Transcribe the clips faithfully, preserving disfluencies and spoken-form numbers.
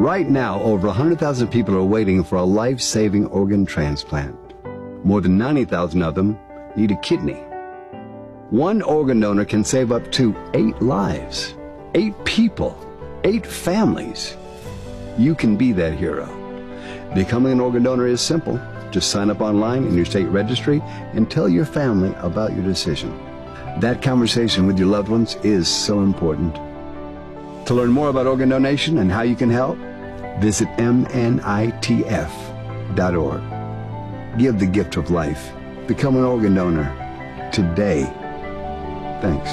Right now, over one hundred thousand people are waiting for a life-saving organ transplant. More than ninety thousand of them need a kidney. One organ donor can save up to eight lives, eight people, eight families. You can be that hero. Becoming an organ donor is simple. Just sign up online in your state registry and tell your family about your decision. That conversation with your loved ones is so important. To learn more about organ donation and how you can help, visit M N I T F dot org. Give the gift of life. Become an organ donor today. Thanks.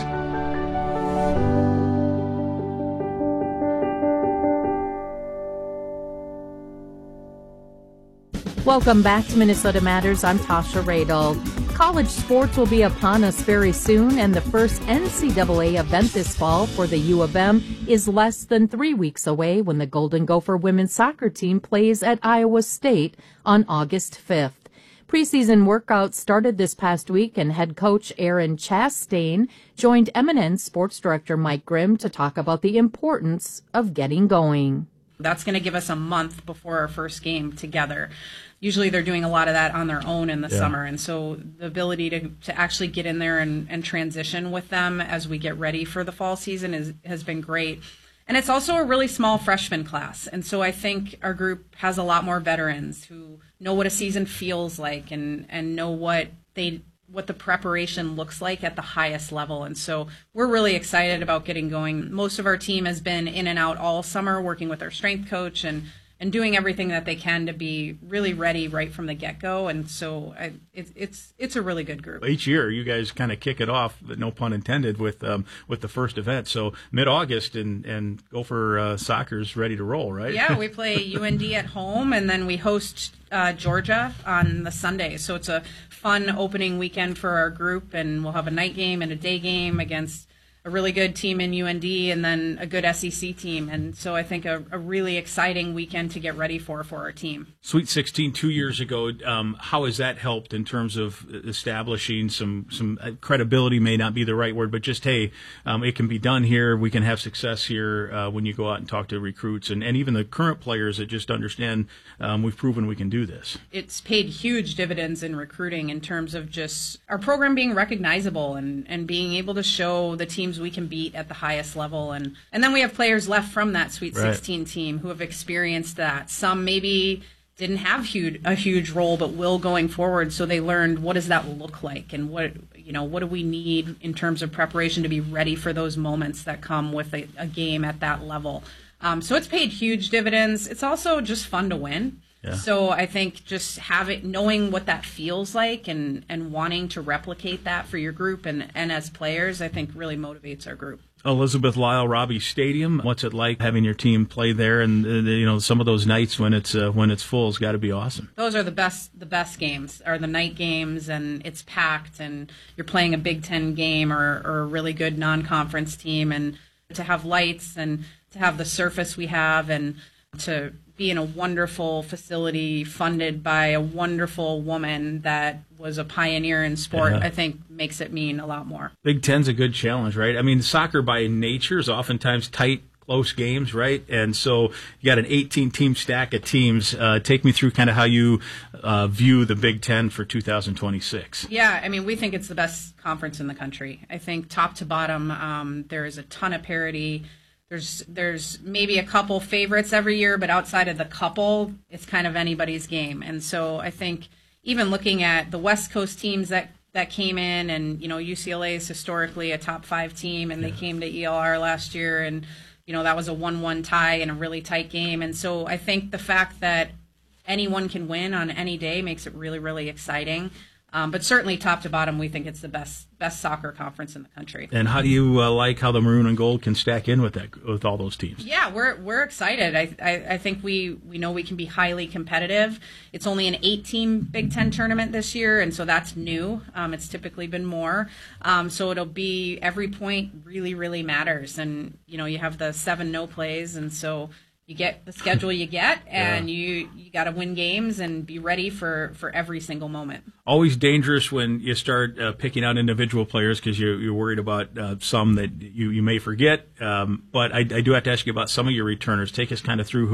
Welcome back to Minnesota Matters. I'm Tasha Radel. College sports will be upon us very soon, and the first N C double A event this fall for the U of M is less than three weeks away when the Golden Gopher women's soccer team plays at Iowa State on August fifth. Preseason workouts started this past week, and head coach Aaron Chastain joined M and N sports director Mike Grimm to talk about the importance of getting going. That's going to give us a month before our first game together. Usually they're doing a lot of that on their own in the yeah. summer, and so the ability to, to actually get in there and, and transition with them as we get ready for the fall season is, has been great. And it's also a really small freshman class, and so I think our group has a lot more veterans who know what a season feels like and, and know what they what the preparation looks like at the highest level. And so we're really excited about getting going. Most of our team has been in and out all summer working with our strength coach and and doing everything that they can to be really ready right from the get-go. And so I, it, it's it's a really good group. Each year, you guys kind of kick it off, no pun intended, with um, with the first event. So mid-August, and, and Gopher uh, soccer's ready to roll, right? Yeah, we play U N D at home, and then we host uh, Georgia on the Sunday. So it's a fun opening weekend for our group, and we'll have a night game and a day game against a really good team in U N D and then a good S E C team. And so I think a, a really exciting weekend to get ready for for our team. Sweet sixteen two years ago, um, how has that helped in terms of establishing some, some credibility, may not be the right word, but just, hey, um, it can be done here, we can have success here uh, when you go out and talk to recruits and, and even the current players that just understand um, we've proven we can do this? It's paid huge dividends in recruiting in terms of just our program being recognizable and, and being able to show the teams we can beat at the highest level. And, and then we have players left from that Sweet right. sixteen team who have experienced that. Some maybe didn't have huge, a huge role, but will going forward. So they learned, what does that look like? And what, you know, what do we need in terms of preparation to be ready for those moments that come with a, a game at that level? Um, so it's paid huge dividends. It's also just fun to win. Yeah. So I think just having, knowing what that feels like and, and wanting to replicate that for your group and, and as players, I think really motivates our group. Elizabeth Lyle Robbie Stadium, what's it like having your team play there? And uh, you know, some of those nights when it's uh, when it's full has got to be awesome. Those are the best the best games, are the night games, and it's packed, and you're playing a Big Ten game or, or a really good non-conference team, and to have lights and to have the surface we have and to be in a wonderful facility funded by a wonderful woman that was a pioneer in sport, yeah. I think makes it mean a lot more. Big Ten's a good challenge, right? I mean, soccer by nature is oftentimes tight, close games, right? And so you got an eighteen-team stack of teams. Uh, take me through kind of how you uh, view the Big Ten for two thousand twenty-six. Yeah, I mean, we think it's the best conference in the country. I think top to bottom, um, there is a ton of parity. There's there's maybe a couple favorites every year, but outside of the couple, it's kind of anybody's game. And so I think even looking at the West Coast teams that, that came in, and, you know, U C L A is historically a top five team, and yeah. they came to E L R last year, and, you know, that was a one one tie in a really tight game. And so I think the fact that anyone can win on any day makes it really, really exciting. Um, but certainly, top to bottom, we think it's the best best soccer conference in the country. And how do you uh, like how the maroon and gold can stack in with that with all those teams? Yeah, we're we're excited. I I, I think we, we know we can be highly competitive. It's only an eight-team Big Ten tournament this year, and so that's new. Um, it's typically been more. Um, so it'll be every point really really matters, and you know you have the seven no plays, and so you get the schedule you get, and yeah. you you got to win games and be ready for, for every single moment. Always dangerous when you start uh, picking out individual players because you're, you're worried about uh, some that you, you may forget. Um, but I, I do have to ask you about some of your returners. Take us kind of through